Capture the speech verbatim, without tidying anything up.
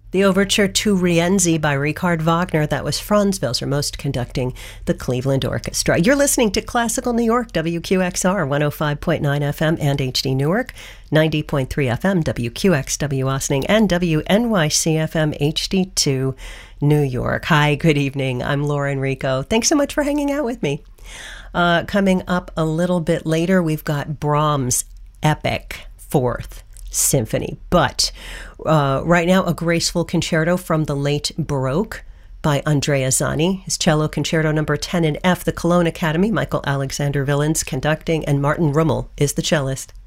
The overture to Rienzi by Richard Wagner. That was Franz Welser-Most conducting the Cleveland Orchestra. You're listening to Classical New York, W Q X R, one oh five point nine F M and H D Newark, ninety point three F M, W Q X W Austining, and W N Y C F M H D two New York. Hi, good evening. I'm Laura Enrico. Thanks so much for hanging out with me. Uh, coming up a little bit later, we've got Brahms' Epic Fourth Symphony. But uh, right now, a graceful concerto from the late Baroque by Andrea Zani. His cello concerto number ten in F, the Cologne Academy, Michael Alexander Villens conducting, and Martin Rummel is the cellist.